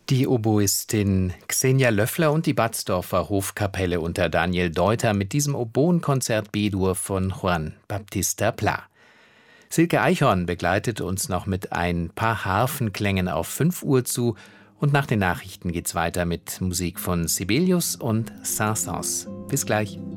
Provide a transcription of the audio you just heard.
Die Oboistin Xenia Löffler und die Batzdorfer Hofkapelle unter Daniel Deuter mit diesem Oboenkonzert B-Dur von Juan Baptista Pla. Silke Eichhorn begleitet uns noch mit ein paar Harfenklängen auf 5 Uhr zu und nach den Nachrichten geht's weiter mit Musik von Sibelius und Saint-Saëns. Bis gleich.